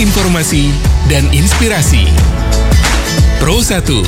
informasi dan inspirasi. Pro 1.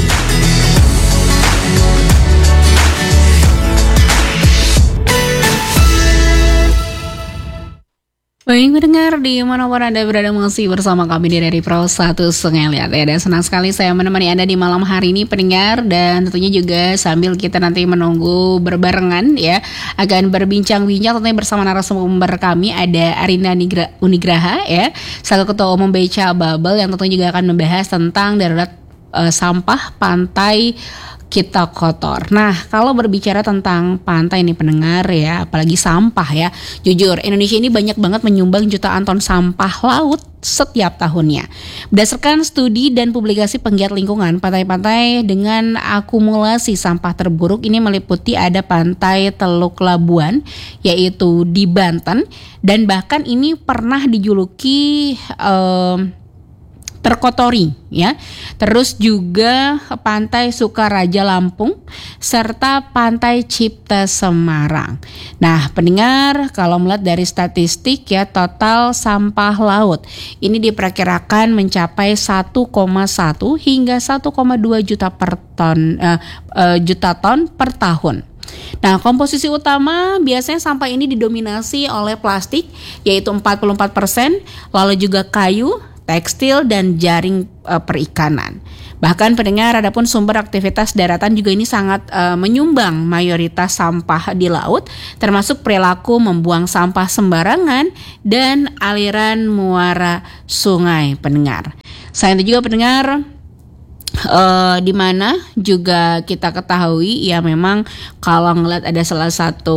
Baik mendengar di manapun Anda berada, masih bersama kami dari Pro 1 Sungai Liat ya. Dan senang sekali saya menemani Anda di malam hari ini pendengar. Dan tentunya juga sambil kita nanti menunggu berbarengan ya, akan berbincang-bincang tentunya bersama narasumber kami. Ada Arina Unigraha ya, selaku Ketua Umum BCA Babel, yang tentunya juga akan membahas tentang darurat sampah pantai kita kotor. Nah, kalau berbicara tentang pantai ini pendengar ya, apalagi sampah ya, jujur Indonesia ini banyak banget menyumbang jutaan ton sampah laut setiap tahunnya. Berdasarkan studi dan publikasi penggiat lingkungan, pantai-pantai dengan akumulasi sampah terburuk ini meliputi ada pantai Teluk Labuan, yaitu di Banten, dan bahkan ini pernah dijuluki terkotori ya. Terus juga pantai Sukaraja Lampung serta pantai Cipta Semarang. Nah, pendengar, kalau melihat dari statistik ya, total sampah laut ini diperkirakan mencapai 1,1 hingga 1,2 juta ton per tahun. Nah, komposisi utama biasanya sampah ini didominasi oleh plastik, yaitu 44%, lalu juga kayu, tekstil, dan jaring perikanan. Bahkan pendengar, adapun sumber aktivitas daratan juga ini sangat menyumbang mayoritas sampah di laut, termasuk perilaku membuang sampah sembarangan dan aliran muara sungai pendengar. Selain itu juga pendengar, di mana juga kita ketahui ya, memang kalau ngeliat ada salah satu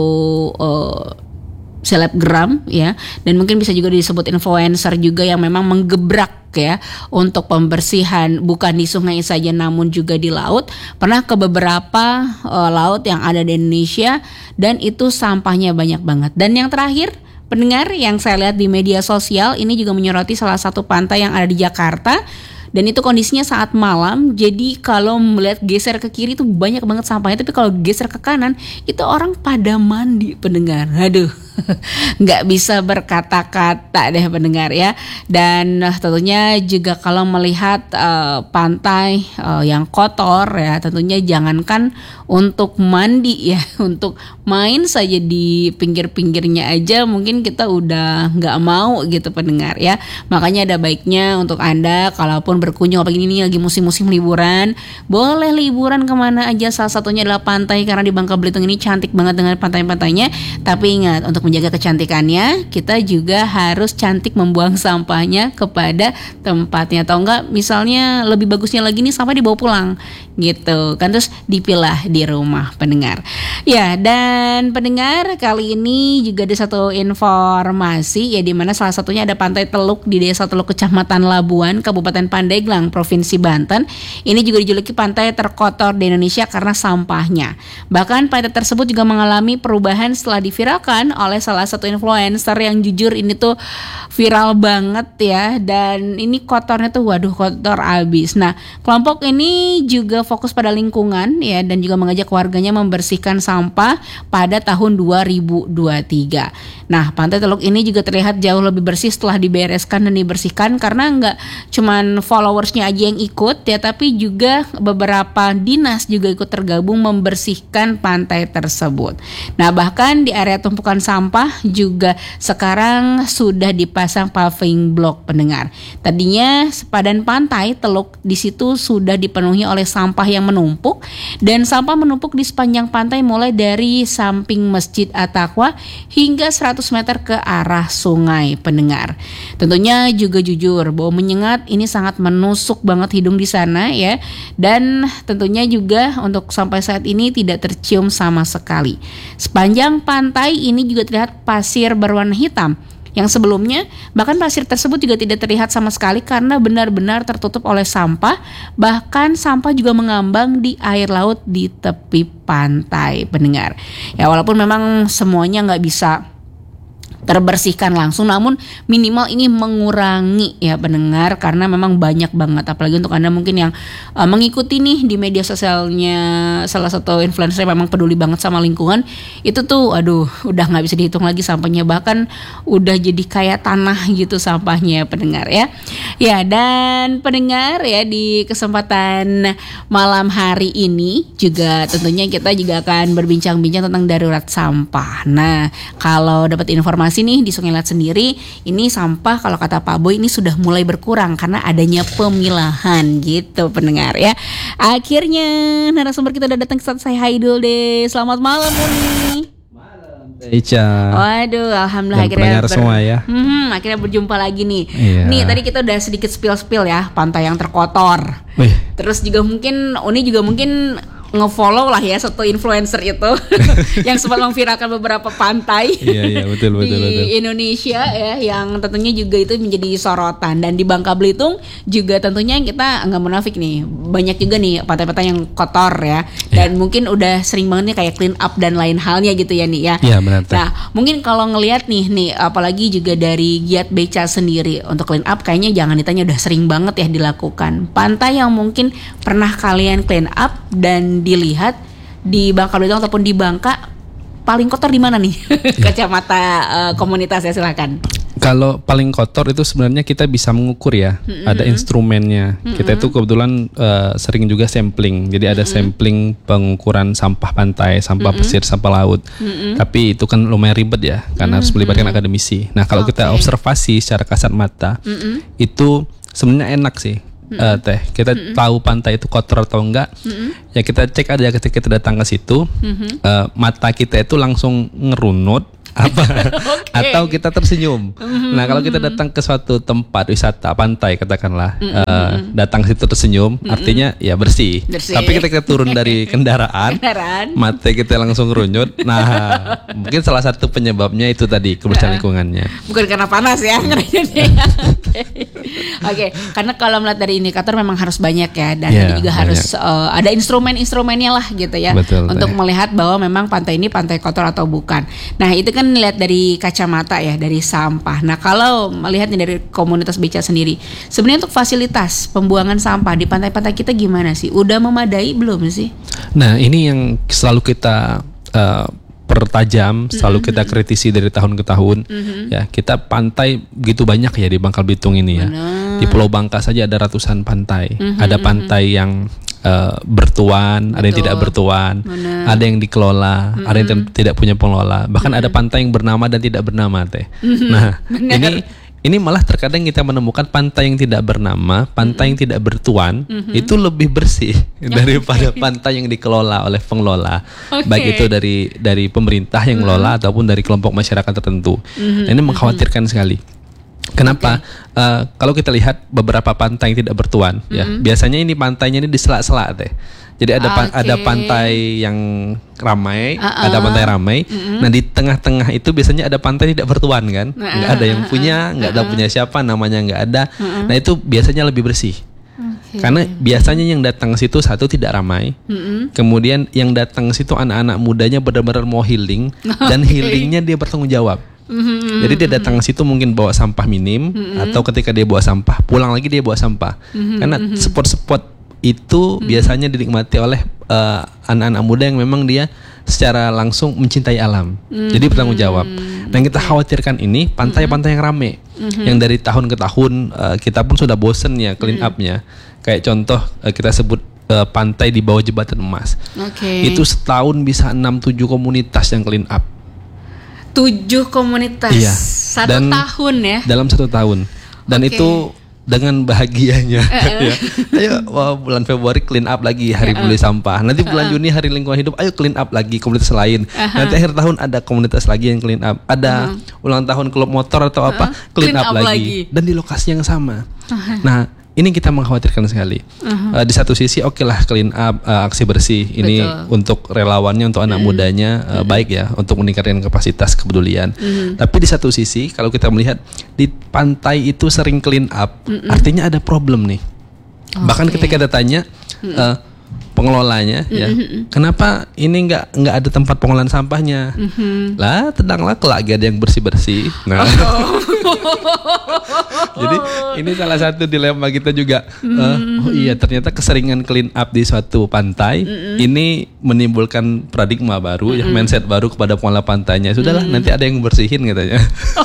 selebgram ya, dan mungkin bisa juga disebut influencer juga, yang memang menggebrak ya untuk pembersihan bukan di sungai saja namun juga di laut. Pernah ke beberapa laut yang ada di Indonesia, dan itu sampahnya banyak banget. Dan yang terakhir pendengar, yang saya lihat di media sosial ini juga menyoroti salah satu pantai yang ada di Jakarta. Dan itu kondisinya saat malam, jadi kalau melihat geser ke kiri itu banyak banget sampahnya, tapi kalau geser ke kanan itu orang pada mandi pendengar. Aduh, nggak bisa berkata-kata deh pendengar ya. Dan tentunya juga kalau melihat pantai yang kotor ya, tentunya jangankan untuk mandi ya, untuk main saja di pinggir-pinggirnya aja mungkin kita udah nggak mau gitu pendengar ya. Makanya ada baiknya untuk Anda kalaupun berkunjung, apalagi ini lagi musim-musim liburan, boleh liburan kemana aja, salah satunya adalah pantai, karena di Bangka Belitung ini cantik banget dengan pantai-pantainya. Tapi ingat, untuk menjaga kecantikannya kita juga harus cantik membuang sampahnya kepada tempatnya, atau enggak misalnya lebih bagusnya lagi nih sampah dibawa pulang gitu kan, terus dipilah di rumah pendengar ya. Dan pendengar, kali ini juga ada satu informasi ya, di mana salah satunya ada pantai Teluk di Desa Teluk, Kecamatan Labuan, Kabupaten Pandeglang, Provinsi Banten. Ini juga dijuluki pantai terkotor di Indonesia karena sampahnya. Bahkan pantai tersebut juga mengalami perubahan setelah diviralkan oleh salah satu influencer yang jujur ini tuh viral banget ya. Dan ini kotornya tuh waduh, kotor abis. Nah, kelompok ini juga fokus pada lingkungan ya, dan juga mengajak warganya membersihkan sampah pada tahun 2023. Nah, pantai Teluk ini juga terlihat jauh lebih bersih setelah dibereskan dan dibersihkan, karena nggak cuman followersnya aja yang ikut ya, tapi juga beberapa dinas juga ikut tergabung membersihkan pantai tersebut. Nah, bahkan di area tumpukan sampah juga sekarang sudah dipasang paving block pendengar. Tadinya sepadan pantai Teluk di situ sudah dipenuhi oleh sampah yang menumpuk, dan sampah menumpuk di sepanjang pantai mulai dari samping Masjid At-Taqwa hingga 100 meter ke arah sungai pendengar. Tentunya juga jujur, bau menyengat ini sangat menusuk banget hidung di sana ya, dan tentunya juga untuk sampai saat ini tidak tercium sama sekali. Sepanjang pantai ini juga terlihat pasir berwarna hitam, yang sebelumnya bahkan pasir tersebut juga tidak terlihat sama sekali karena benar-benar tertutup oleh sampah. Bahkan sampah juga mengambang di air laut di tepi pantai pendengar. Ya, walaupun memang semuanya nggak bisa terbersihkan langsung, namun minimal ini mengurangi ya pendengar, karena memang banyak banget, apalagi untuk Anda mungkin yang mengikuti nih di media sosialnya salah satu influencer yang memang peduli banget sama lingkungan, itu tuh aduh udah nggak bisa dihitung lagi sampahnya, bahkan udah jadi kayak tanah gitu sampahnya pendengar ya. Ya, dan pendengar ya, di kesempatan malam hari ini juga tentunya kita juga akan berbincang-bincang tentang darurat sampah. Nah, kalau dapat informasi nih di Sungai Liat sendiri, ini sampah kalau kata Pak Boy ini sudah mulai berkurang karena adanya pemilahan gitu pendengar ya. Akhirnya narasumber kita udah datang ke saat saya Haidul deh. Selamat malam Uni. Ica. Waduh, alhamdulillah akhirnya semua ya. Akhirnya berjumpa lagi nih. Iya. Nih tadi kita udah sedikit spill ya pantai yang terkotor. Wih. Terus juga mungkin Uni juga mungkin nge-follow lah ya satu influencer itu yang sempat memviralkan beberapa pantai Iya, betul. Indonesia ya, yang tentunya juga itu menjadi sorotan. Dan di Bangka Belitung juga tentunya kita nggak munafik nih, banyak juga nih pantai-pantai yang kotor ya, dan mungkin udah sering banget nih kayak clean up dan lain halnya gitu ya nih ya. Iya, benar. Nah mungkin kalau ngelihat nih apalagi juga dari Giat Beca sendiri untuk clean up, kayaknya jangan ditanya, udah sering banget ya dilakukan. Pantai yang mungkin pernah kalian clean up dan dilihat di Bangka Belitung ataupun di Bangka paling kotor di mana nih? Kacamata komunitas ya, silakan. Kalau paling kotor itu sebenarnya kita bisa mengukur ya, ada instrumennya. Kita itu kebetulan sering juga sampling, jadi ada sampling pengukuran sampah pantai, sampah pesisir, sampah laut. Tapi itu kan lumayan ribet ya, karena harus melibatkan akademisi. Nah kalau kita observasi secara kasat mata, itu sebenarnya enak sih. Kita tahu pantai itu kotor atau enggak, ya kita cek aja ketika kita datang ke situ, mata kita itu langsung ngerunut atau kita tersenyum. Nah kalau kita datang ke suatu tempat wisata pantai katakanlah, datang ke situ tersenyum, artinya ya bersih. Tapi ketika kita turun dari kendaraan, mata kita langsung ngerunyut. Nah mungkin salah satu penyebabnya itu tadi, kebersihan lingkungannya. Bukan karena panas ya. Oke, karena kalau melihat dari indikator memang harus banyak ya, dan juga harus ada instrumennya lah gitu ya. Betul, untuk melihat bahwa memang pantai ini pantai kotor atau bukan. Nah itu kan lihat dari kacamata ya, dari sampah. Nah kalau melihatnya dari komunitas beca sendiri, sebenarnya untuk fasilitas pembuangan sampah di pantai-pantai kita gimana sih? Udah memadai belum sih? Nah ini yang selalu kita pertajam, selalu kita kritisi dari tahun ke tahun. Ya, kita pantai begitu banyak ya di Bangka Belitung ini ya. Di Pulau Bangka saja ada ratusan pantai. Ada pantai yang bertuan, ada yang tidak bertuan, ada yang dikelola, ada yang tidak punya pengelola. Bahkan ada pantai yang bernama dan tidak bernama teh. Nah, ini malah terkadang kita menemukan pantai yang tidak bernama, pantai yang tidak bertuan, itu lebih bersih daripada pantai yang dikelola oleh pengelola. Baik itu dari pemerintah yang mengelola ataupun dari kelompok masyarakat tertentu. Nah, ini mengkhawatirkan sekali. Kenapa? Kalau kita lihat beberapa pantai yang tidak bertuan, ya biasanya ini pantainya ini di sela-sela teh. Jadi ada pantai yang ramai, ada pantai ramai. Nah di tengah-tengah itu biasanya ada pantai tidak bertuan kan, nggak ada yang punya, nggak ada punya siapa, namanya nggak ada. Nah itu biasanya lebih bersih. Karena biasanya yang datang ke situ satu tidak ramai, kemudian yang datang ke situ anak-anak mudanya benar-benar mau healing, dan healingnya dia bertanggung jawab. Jadi dia datang ke situ mungkin bawa sampah minim, atau ketika dia bawa sampah pulang lagi dia bawa sampah. Karena spot-spot itu biasanya dinikmati oleh anak-anak muda yang memang dia secara langsung mencintai alam. Jadi bertanggung jawab. Dan kita khawatirkan ini pantai-pantai yang rame, yang dari tahun ke tahun kita pun sudah bosen ya clean up-nya. Kayak contoh kita sebut pantai di bawah Jembatan Emas. Itu setahun bisa 6-7 komunitas yang clean up. 7 komunitas, iya. Satu tahun ya? Dalam 1 tahun. Dan itu dengan bahagianya ya. Ayo bulan Februari clean up lagi, hari peduli sampah. Nanti bulan Juni hari lingkungan hidup, ayo clean up lagi komunitas lain. Nanti akhir tahun ada komunitas lagi yang clean up. Ada ulang tahun klub motor atau apa, clean up lagi. Dan di lokasi yang sama. Nah ini kita mengkhawatirkan sekali. Di satu sisi oke lah clean up, aksi bersih ini untuk relawannya, untuk anak mudanya baik ya, untuk meningkatkan kapasitas kepedulian. Tapi di satu sisi kalau kita melihat di pantai itu sering clean up, artinya ada problem nih. Bahkan ketika kita tanya pengelolanya ya. Kenapa ini nggak ada tempat pengolahan sampahnya? Lah, tenanglah, kelak ada yang bersih-bersih. Nah. Jadi ini salah satu dilema kita juga. Oh iya, ternyata keseringan clean up di suatu pantai ini menimbulkan paradigma baru, ya mindset baru kepada pengelola pantainya. Sudahlah, nanti ada yang bersihin katanya.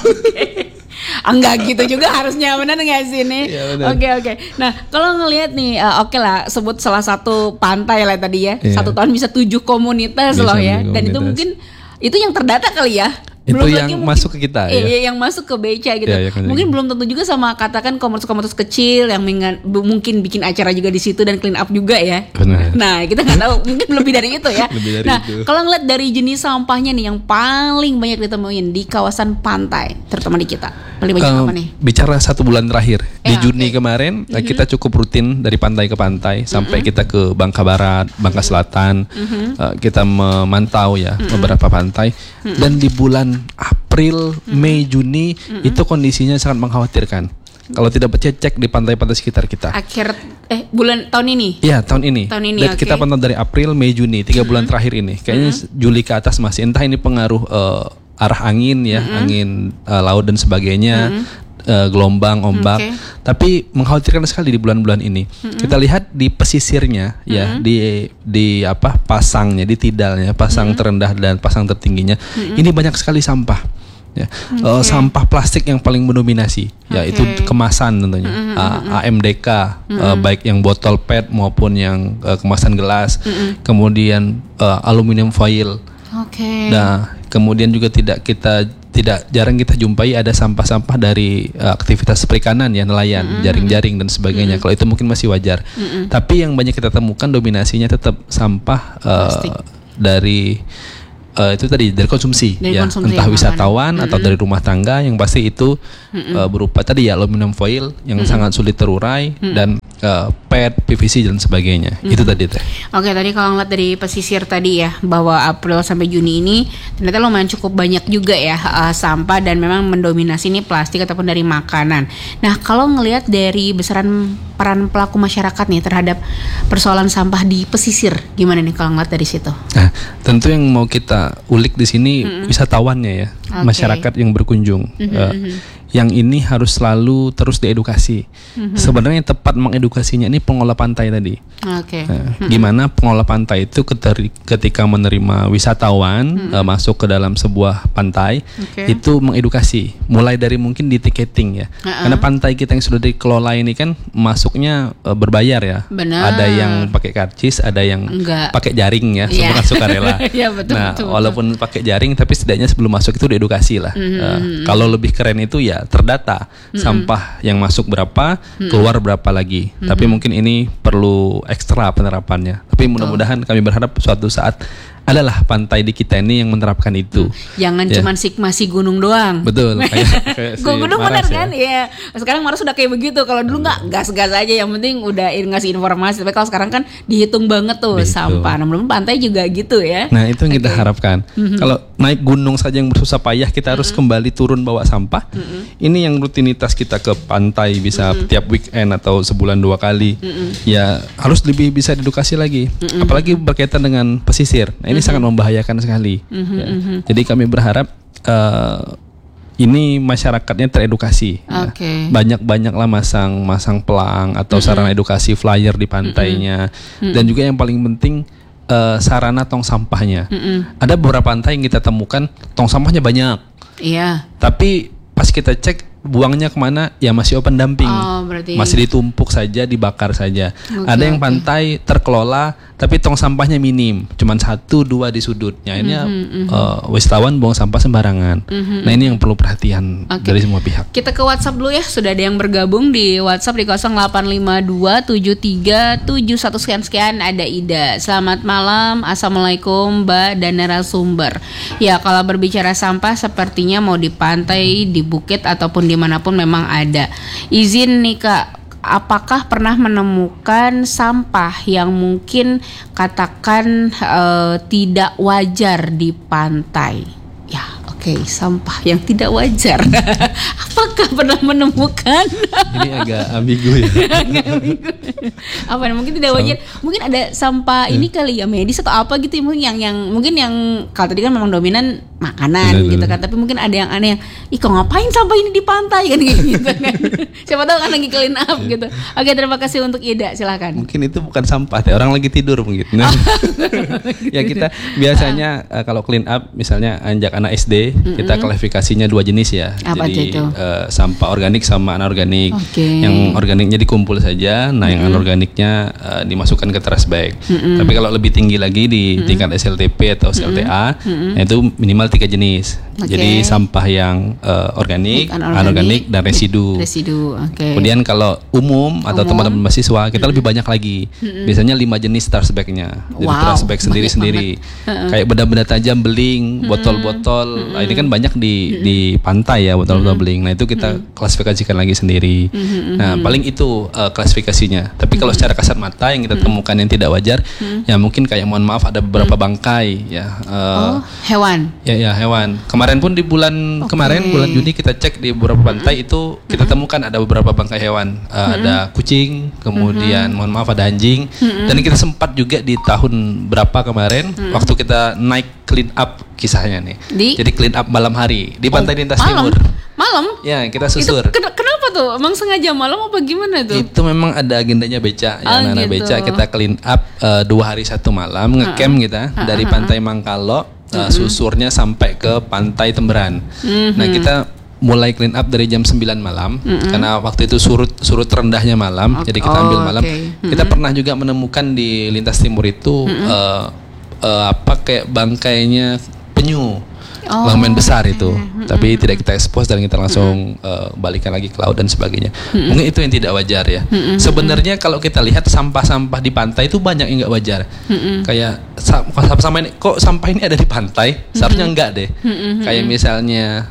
Enggak gitu juga harusnya, benar nggak sih nih? Ya, Oke. Nah, kalau ngelihat nih, oke lah, sebut salah satu pantai lah tadi ya. Iya. 1 tahun bisa 7 komunitas Bisa loh ya. 7 Dan itu komunitas. mungkin itu yang terdata kali ya. Itu Belum yang lagi masuk ke kita, ya? yang masuk ke beca gitu. Ya, kan, Mungkin ya. belum tentu juga sama katakan komunitas-komunitas kecil yang mungkin bikin acara juga di situ dan clean up juga ya. Benar. Nah, kita nggak tahu, mungkin lebih dari itu ya. Lebih dari nah, itu. kalau ngeliat dari jenis sampahnya nih yang paling banyak ditemuin di kawasan pantai, terutama di kita, paling banyak apa nih? Bicara 1 bulan terakhir di Ya, Juni oke. kemarin, kita cukup rutin dari pantai ke pantai sampai kita ke Bangka Barat, Bangka Selatan, kita memantau ya beberapa pantai, dan di bulan April, Mei, Juni itu kondisinya sangat mengkhawatirkan. Kalau tidak cek di pantai-pantai sekitar kita. Bulan tahun ini. Iya, tahun ini. Tahun ini, Dan oke. kita pantau dari April, Mei, Juni, 3 bulan terakhir ini. Kayaknya Juli ke atas masih. Entah ini pengaruh arah angin ya, angin laut dan sebagainya, gelombang, ombak. Oke. Tapi mengkhawatirkan sekali di bulan-bulan ini. Kita lihat di pesisirnya ya, di apa pasangnya, di tidalnya, pasang terendah dan pasang tertingginya. Ini banyak sekali sampah. Ya, sampah plastik yang paling mendominasi, ya itu kemasan tentunya, AMDK, baik yang botol PET maupun yang kemasan gelas, kemudian aluminium foil. Oke. Nah, kemudian juga tidak jarang kita jumpai ada sampah-sampah dari aktivitas perikanan ya, nelayan, jaring-jaring dan sebagainya. Kalau itu mungkin masih wajar. Tapi yang banyak kita temukan dominasinya tetap sampah dari itu tadi dari konsumsi, Dari ya, konsumsi entah yang wisatawan atau dari rumah tangga, yang pasti itu berupa tadi ya aluminium foil yang sangat sulit terurai dan PET, PVC dan sebagainya. Itu tadi teh. Oke, tadi kalau ngeliat dari pesisir tadi ya, bahwa April sampai Juni ini ternyata lumayan cukup banyak juga ya sampah, dan memang mendominasi ini plastik ataupun dari makanan. Nah, kalau ngelihat dari besaran peran pelaku masyarakat nih terhadap persoalan sampah di pesisir, gimana nih kalau ngeliat dari situ? Nah, tentu yang mau kita ulik di sini wisatawannya ya, Oke. masyarakat yang berkunjung. Yang ini harus selalu terus diedukasi. Sebenarnya yang tepat mengedukasinya ini pengelola pantai tadi. Oke. Gimana pengelola pantai itu ketika menerima wisatawan masuk ke dalam sebuah pantai, Oke. itu mengedukasi. Mulai dari mungkin di tiketing ya. Karena pantai kita yang sudah dikelola ini kan masuknya berbayar ya. Benar. Ada yang pakai karcis, ada yang Enggak. pakai jaring ya, Iya. semua sukarela. Iya, betul, Nah, betul. walaupun pakai jaring, tapi setidaknya sebelum masuk itu diedukasi lah. Kalau lebih keren itu ya terdata sampah yang masuk berapa, keluar berapa lagi. Tapi mungkin ini perlu ekstra penerapannya. Tapi mudah-mudahan kami berharap suatu saat adalah pantai di kita ini yang menerapkan itu. Jangan Ya. cuman si gunung doang. Betul. Kayak si Gunung benar Maras ya. kan? Iya. Sekarang Maras sudah kayak begitu. Kalau dulu nggak gas-gas aja, yang penting udah ngasih informasi. Tapi kalau sekarang kan dihitung banget tuh Dihitung. sampah. Nah, mudah-mudahan pantai juga gitu ya. Nah, itu yang kita Oke. harapkan. Kalau naik gunung saja yang bersusah payah, kita harus kembali turun bawa sampah. Ini yang rutinitas kita ke pantai bisa tiap weekend atau sebulan 2 kali. Ya harus lebih bisa diedukasi lagi. Apalagi berkaitan dengan pesisir. Nah, ini sangat membahayakan sekali. Ya. Jadi kami berharap ini masyarakatnya teredukasi. Ya. Oke. Banyak-banyaklah masang pelang atau sarana edukasi, flyer di pantainya. Dan juga yang paling penting sarana tong sampahnya. Ada beberapa pantai yang kita temukan tong sampahnya banyak, Iya. tapi pas kita cek buangnya kemana, ya masih open dumping, Oh, berarti masih ditumpuk saja, dibakar saja. Oke, Ada yang oke. pantai terkelola tapi tong sampahnya minim, cuman 1-2 di sudutnya. Ini wisatawan buang sampah sembarangan. Nah, ini yang perlu perhatian Oke. dari semua pihak. Kita ke WhatsApp dulu ya. Sudah ada yang bergabung di WhatsApp di 08527371 sekian. Ada Ida. Selamat malam. Assalamualaikum Mbak dan narasumber. Ya, kalau berbicara sampah sepertinya mau di pantai, di bukit ataupun dimanapun memang ada. Izin nih Kak, apakah pernah menemukan sampah yang mungkin katakan tidak wajar di pantai? Ya, oke. Oke, sampah yang tidak wajar. Apakah pernah menemukan? Ini agak ambigu ya. Apa mungkin tidak wajar? Mungkin ada sampah ini kali ya, medis atau apa gitu, mungkin yang kalau tadi kan memang dominan makanan Betul. gitu kan, tapi mungkin ada yang aneh yang, ih kok ngapain sampah ini di pantai kan gitu kan. Siapa tahu kan lagi clean up gitu. Oke, terima kasih untuk Ida, silakan. Mungkin itu bukan sampah, orang lagi tidur mungkin. Nah, ya kita biasanya kalau clean up misalnya anjak anak SD, kita klasifikasinya 2 jenis ya. Apa Jadi itu? sampah organik sama anorganik. Oke. Yang organiknya dikumpul saja, nah yang anorganiknya dimasukkan ke trash bag. Tapi kalau lebih tinggi lagi di tingkat SLTP atau SLTA, nah itu minimal 3 jenis. Oke. Jadi sampah yang organik, anorganik dan residu. Oke. Kemudian kalau umum atau teman-teman mahasiswa kita lebih banyak lagi. Biasanya 5 jenis trash bag-nya. Jadi Wow, trash bag sendiri-sendiri. Kayak benda-benda tajam, beling, botol-botol. Nah, ini kan banyak di pantai ya botol-botol beling. Nah, itu kita klasifikasikan lagi sendiri. Nah, paling itu klasifikasinya. Tapi kalau secara kasat mata yang kita temukan yang tidak wajar, ya mungkin kayak mohon maaf ada beberapa bangkai ya. Hewan. Ya hewan. Kemarin pun di bulan kemarin bulan Juni kita cek di beberapa pantai itu kita temukan ada beberapa bangkai hewan. Ada kucing, kemudian mohon maaf ada anjing. Dan kita sempat juga di tahun berapa kemarin waktu kita naik clean up kisahnya nih. Jadi clean up malam hari di Pantai Lintas Timur. Malam? Ya, kita susur. Kenapa tuh? Emang sengaja malam apa gimana tuh? Itu memang ada agendanya beca ya, anak-anak gitu. beca. Kita clean up 2 hari 1 malam ngecamp kita dari Pantai Mangkalo, susurnya sampai ke Pantai Temberan. Nah, kita mulai clean up dari jam 9 malam karena waktu itu surut rendahnya malam, jadi kita ambil malam. Kita pernah juga menemukan di Lintas Timur itu kayak bangkainya penyu. Lumayan besar itu, tapi tidak kita expose dan kita langsung balikan lagi ke laut dan sebagainya. Mungkin itu yang tidak wajar ya. Sebenarnya kalau kita lihat sampah-sampah di pantai itu banyak yang nggak wajar. Kayak sampah ini, kok sampah ini ada di pantai? Seharusnya enggak deh. Kayak misalnya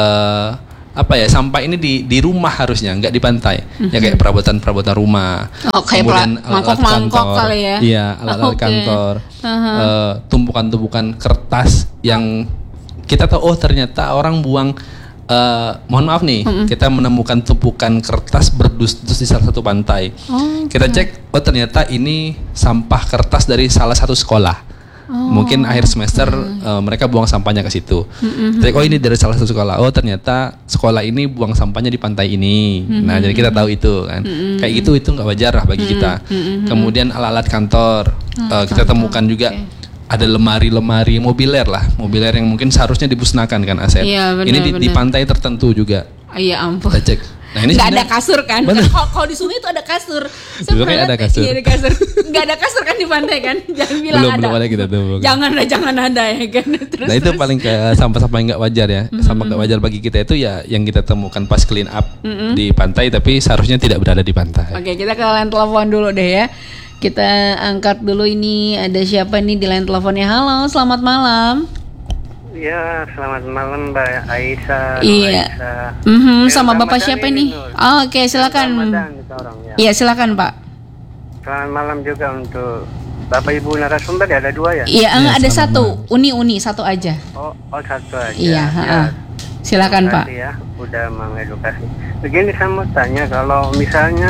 sampah ini di rumah harusnya, nggak di pantai. Ya kayak perabotan rumah. Kayak kemudian mangkok kali ya. Iya, alat-alat kantor. Tumpukan-tumpukan kertas yang kita tahu ternyata orang buang. Mohon maaf nih, kita menemukan tumpukan kertas berdus-dus di salah satu pantai. Kita cek, ternyata ini sampah kertas dari salah satu sekolah. Mungkin akhir semester mereka buang sampahnya ke situ. Jadi ini dari salah satu sekolah. Ternyata sekolah ini buang sampahnya di pantai ini. Nah, jadi kita tahu itu kan. Kayak gitu itu nggak wajar lah bagi kita. Kemudian alat-alat kantor, kita temukan juga. Ada lemari-lemari mobiler yang mungkin seharusnya dimusnahkan kan aset. Iya, benar, ini di pantai tertentu juga. Iya ampun. Kita cek. Nah, ini nggak ada kasur kan? Kalau di sungai itu ada kasur. Sebenarnya ada kasur. Iya ada kasur. Nggak ada kasur kan di pantai kan? Jangan bilang belum ada kita tuh. Jangan ada ya kan. Terus, itu paling ke sampah-sampah yang nggak wajar ya. Sampah nggak wajar bagi kita itu ya yang kita temukan pas clean up di pantai, tapi seharusnya tidak berada di pantai. Oke, kita ke line telepon dulu deh ya. Kita angkat dulu, ini ada siapa nih di line teleponnya? Halo, selamat malam. Iya, selamat malam Mbak Aisyah. Iya. Sama Bapak siapa nih? Oke, silakan. Iya, silakan Pak. Selamat malam juga untuk Bapak Ibu narasumber, ada 2 ya? Iya, ada 1. Uni 1 aja. Oh 1 aja. Iya, ya. Silakan Pak. Ya, udah mengedukasi. Begini saya mau tanya, kalau misalnya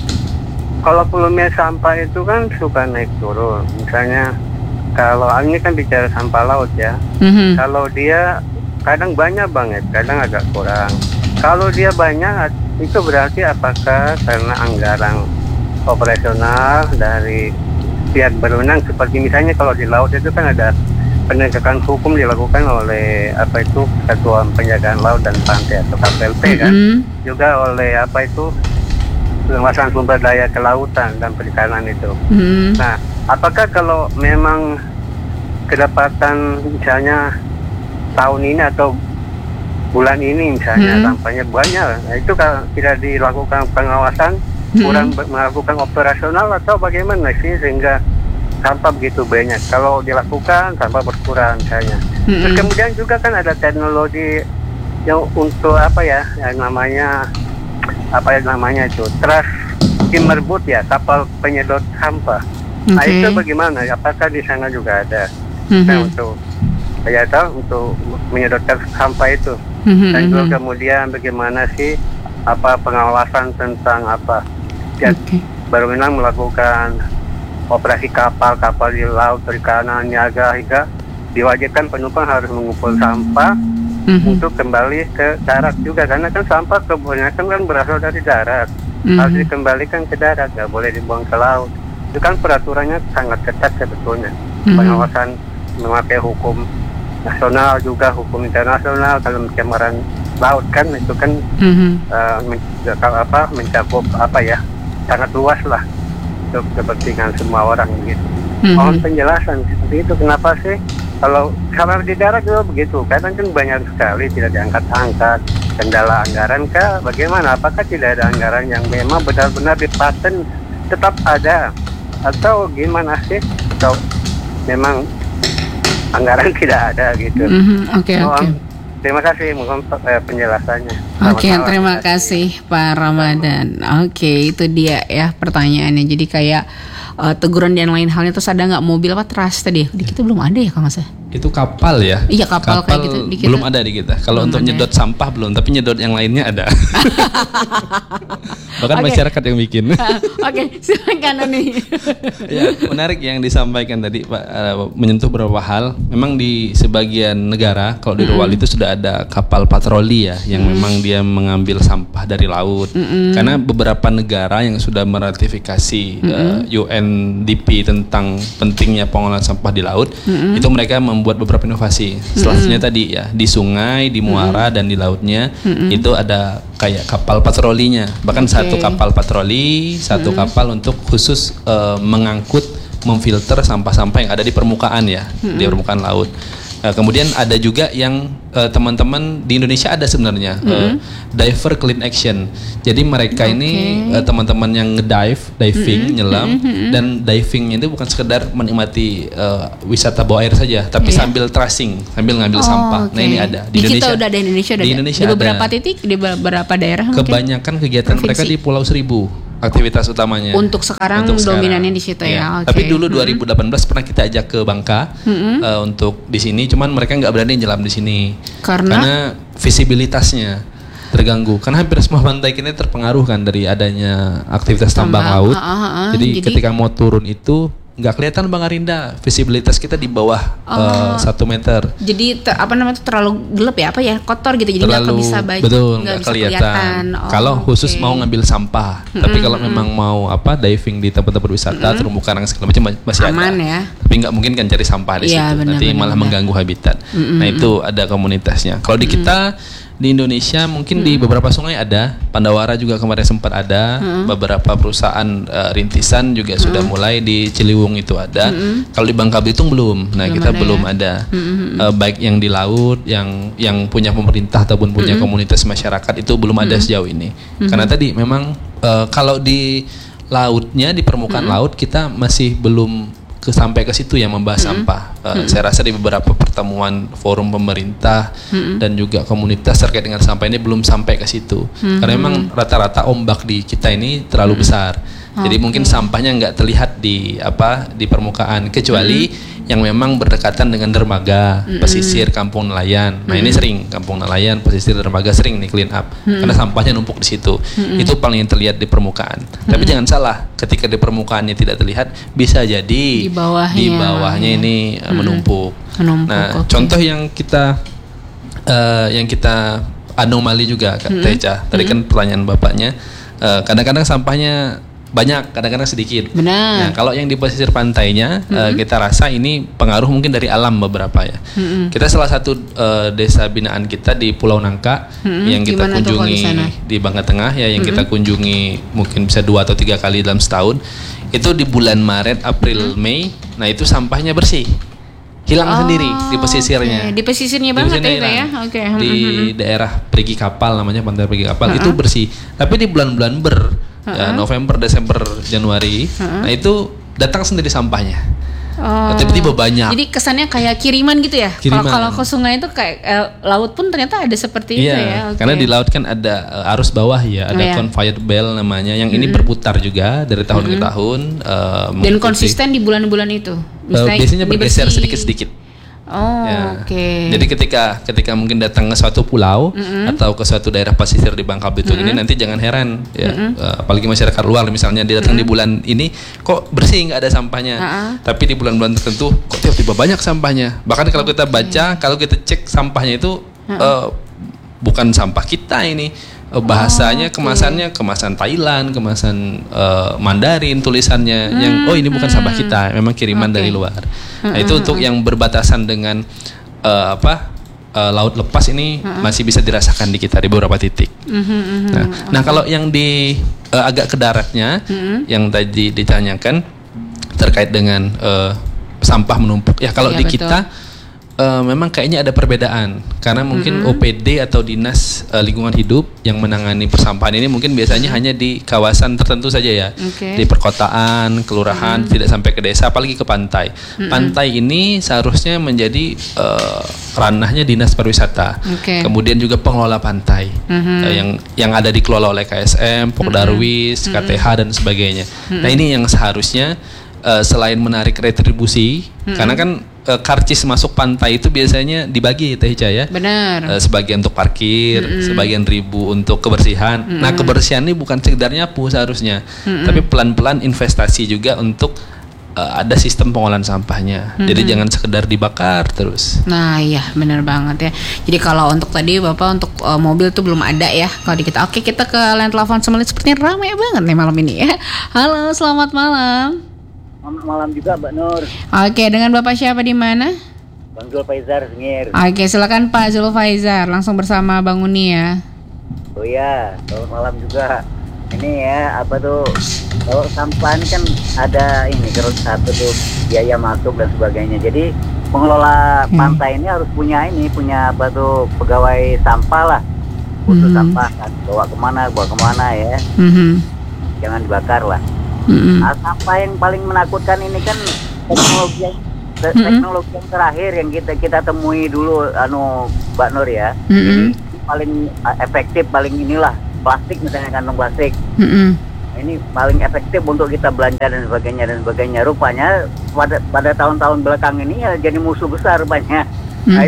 volume sampah itu kan suka naik turun. Misalnya kalau ini kan bicara sampah laut ya. Kalau dia kadang banyak banget, kadang agak kurang. Kalau dia banyak, itu berarti apakah karena anggaran operasional dari pihak berwenang, seperti misalnya kalau di laut itu kan ada penegakan hukum dilakukan oleh Satuan Penjagaan Laut dan Pantai atau KPLP kan, juga oleh penguasaan sumber daya kelautan dan perikanan itu. Nah, apakah kalau memang kedapatan misalnya tahun ini atau bulan ini misalnya sampahnya banyak, nah itu kalau tidak dilakukan pengawasan, kurang melakukan operasional atau bagaimana sih sehingga sampah begitu banyak? Kalau dilakukan sampah berkurang misalnya. Terus kemudian juga kan ada teknologi yang untuk namanya itu trash skimmerbot ya, kapal penyedot sampah. Nah itu bagaimana? Apakah di sana juga ada untuk saya tahu untuk menyedotkan sampah itu. Dan juga kemudian bagaimana sih pengawasan tentang baru melakukan operasi kapal di laut, perikanan, niaga, hingga diwajibkan penumpang harus mengumpul sampah untuk kembali ke darat juga, karena kan sampah kebanyakan kan berasal dari darat, harus dikembalikan ke darat, nggak boleh dibuang ke laut. Itu kan peraturannya sangat ketat sebetulnya. Pengawasan memakai hukum nasional juga hukum internasional. Kalau pencemaran laut kan itu kan mencakup sangat luas lah untuk kepentingan semua orang begitu. Mohon penjelasan seperti itu, kenapa sih kalau di darat juga begitu? Kadang kan banyak sekali tidak diangkat-angkat, kendala anggaran kah? Bagaimana? Apakah tidak ada anggaran yang memang benar-benar dipaten tetap ada, atau gimana sih? Atau memang anggaran tidak ada gitu? Oke. Terima kasih, mohon penjelasannya. Oke, terima kasih Pak Ramadan. Oke, itu dia ya pertanyaannya. Jadi kayak teguran dan lain halnya. Terus ada nggak mobil trust tadi? Di kita belum ada ya kalau nggak salah. Itu kapal ya? Iya, kapal kayak gitu di kita. Belum ada di kita. Kalau untuk nyedot sampah belum, tapi nyedot yang lainnya ada. Bahkan masyarakat yang bikin. Oke, silakan nih. Ya, menarik yang disampaikan tadi Pak, menyentuh beberapa hal. Memang di sebagian negara, kalau di luar itu sudah ada kapal patroli ya, yang memang dia mengambil sampah dari laut. Karena beberapa negara yang sudah meratifikasi UNDP tentang pentingnya pengolahan sampah di laut, itu mereka membuat beberapa inovasi. Salah satunya tadi ya, di sungai, di muara dan di lautnya itu ada kayak kapal patrolinya. Bahkan satu kapal patroli, satu kapal untuk khusus mengangkut, memfilter sampah-sampah yang ada di permukaan ya, di permukaan laut. Kemudian ada juga yang teman-teman di Indonesia ada sebenarnya diver clean action. Jadi mereka ini teman-teman yang diving, nyelam, dan divingnya itu bukan sekedar menikmati wisata bawah air saja, tapi sambil tracing, sambil ngambil sampah. Nah ini ada di Indonesia. Kita udah ada di Indonesia di beberapa titik, di beberapa daerah. Kebanyakan kegiatan mereka di Pulau Seribu. Aktivitas utamanya. Untuk sekarang dominannya di situ ya. Tapi dulu 2018 pernah kita ajak ke Bangka untuk di sini, cuman mereka nggak berani nyelam di sini karena visibilitasnya terganggu. Karena hampir semua pantai kita terpengaruh kan dari adanya aktivitas tambang laut. Jadi ketika mau turun itu nggak kelihatan Bang Arinda, visibilitas kita di bawah 1 meter. Jadi terlalu gelap ya, kotor gitu, jadi nggak bisa baca, nggak kelihatan. Kalau khusus mau ngambil sampah, tapi kalau memang mau diving di tempat-tempat wisata, terumbu karang segala macam masih aman ada. Ya. Tapi nggak mungkin kan cari sampah di situ, nanti malah mengganggu habitat. Nah itu ada komunitasnya. Kalau di kita di Indonesia mungkin di beberapa sungai ada, Pandawara juga kemarin sempat ada, beberapa perusahaan rintisan juga sudah mulai, di Ciliwung itu ada. Kalau di Bangka Belitung belum. Nah kita belum ada. Baik yang di laut, yang punya pemerintah ataupun punya komunitas masyarakat itu belum ada sejauh ini. Karena tadi memang kalau di lautnya, di permukaan laut kita masih belum sampai ke situ yang membahas sampah. Saya rasa di beberapa pertemuan forum pemerintah dan juga komunitas terkait dengan sampah ini belum sampai ke situ. Karena memang rata-rata ombak di kita ini terlalu besar. Jadi mungkin sampahnya nggak terlihat di permukaan, kecuali yang memang berdekatan dengan dermaga, pesisir, kampung nelayan. Nah ini sering kampung nelayan, pesisir, dermaga sering nih clean up karena sampahnya numpuk di situ. Itu paling terlihat di permukaan. Tapi jangan salah, ketika di permukaannya tidak terlihat, bisa jadi di bawahnya ini menumpuk. Nah contoh yang kita anomali juga Kak Teca. Tadi kan pertanyaan bapaknya, kadang-kadang sampahnya banyak, kadang-kadang sedikit. Benar. Nah, kalau yang di pesisir pantainya, kita rasa ini pengaruh mungkin dari alam beberapa ya. Kita salah satu desa binaan kita di Pulau Nangka yang kita kunjungi di Bangka Tengah ya, yang kita kunjungi mungkin bisa 2 atau 3 kali dalam setahun. Itu di bulan Maret, April, Mei. Nah itu sampahnya bersih. Hilang sendiri di pesisirnya. Di pesisirnya banget ya. Di daerah Perigi Kapal, namanya Pantai Perigi Kapal, itu bersih. Tapi di bulan-bulan November, Desember, Januari, nah itu datang sendiri sampahnya. Tiba-tiba banyak. Jadi kesannya kayak kiriman gitu ya. Kalau ke sungai itu kayak laut pun ternyata ada seperti itu ya. Karena di laut kan ada arus bawah ya, ada conveyor belt namanya, yang ini berputar juga dari tahun ke tahun. Dan konsisten di bulan-bulan itu. Biasanya bergeser sedikit-sedikit. Oh, Ya. oke. Jadi ketika mungkin datang ke suatu pulau atau ke suatu daerah pesisir di Bangka Belitung ini, nanti jangan heran ya, apalagi masyarakat luar misalnya dia datang di bulan ini kok bersih nggak ada sampahnya, tapi di bulan-bulan tertentu kok tiba-tiba banyak sampahnya. Bahkan kalau kita baca, kalau kita cek sampahnya itu bukan sampah kita ini. Bahasanya kemasannya kemasan Thailand, kemasan Mandarin tulisannya yang ini bukan sampah kita, memang kiriman dari luar. Nah, itu untuk yang berbatasan dengan laut lepas ini masih bisa dirasakan di kita di beberapa titik. Nah, kalau yang di agak ke daratnya yang tadi ditanyakan terkait dengan sampah menumpuk. Ya kalau Iya, di betul. kita memang kayaknya ada perbedaan karena mungkin OPD atau dinas lingkungan hidup yang menangani persampahan ini mungkin biasanya hanya di kawasan tertentu saja ya, di perkotaan, kelurahan, tidak sampai ke desa, apalagi ke pantai. Pantai ini seharusnya menjadi ranahnya dinas pariwisata, kemudian juga pengelola pantai yang ada dikelola oleh KSM, Pokdarwis, KTH dan sebagainya. Nah ini yang seharusnya selain menarik retribusi, karena kan karcis masuk pantai itu biasanya dibagi Teh Ica ya. Benar. Sebagian untuk parkir, sebagian ribu untuk kebersihan. Nah kebersihan ini bukan sekedar nyapu seharusnya, tapi pelan-pelan investasi juga untuk ada sistem pengolahan sampahnya. Jadi jangan sekedar dibakar terus. Nah iya benar banget ya. Jadi kalau untuk tadi Bapak untuk mobil tuh belum ada ya kalau di kita. Oke, kita ke line telepon Semelit, sepertinya ramai banget nih malam ini ya. Halo, selamat malam. Selamat malam juga Mbak Nur. Oke, dengan Bapak siapa di mana? Bang Zulfaizar Sengir. Oke, silakan Pak Zulfaizar, langsung bersama Bang Uni ya. Oh ya, selamat malam juga. Ini ya kalau sampah ini kan ada ini terus satu tuh biaya masuk dan sebagainya. Jadi pengelola pantai ini harus punya pegawai sampah lah, khusus sampah kan, bawa kemana ya, jangan dibakar lah. Nah, sampah yang paling menakutkan ini kan teknologi yang terakhir yang kita temui dulu Mbak Nur ya. Ini paling efektif, paling inilah plastik, misalnya kantong plastik. Ini paling efektif untuk kita belanja dan sebagainya. Rupanya pada tahun-tahun belakang ini ya jadi musuh besar rupanya. Nah,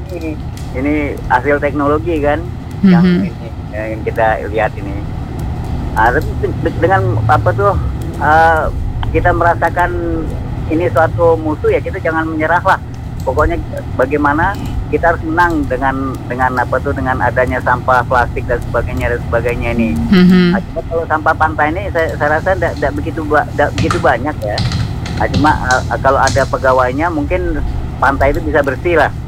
ini hasil teknologi kan yang kita lihat ini. Dengan kita merasakan ini suatu musuh ya, kita jangan menyerah lah. Pokoknya bagaimana kita harus menang dengan adanya sampah plastik dan sebagainya ini. Cuma kalau sampah pantai ini saya rasa tidak begitu banyak ya. Cuma kalau ada pegawainya mungkin pantai itu bisa bersih lah.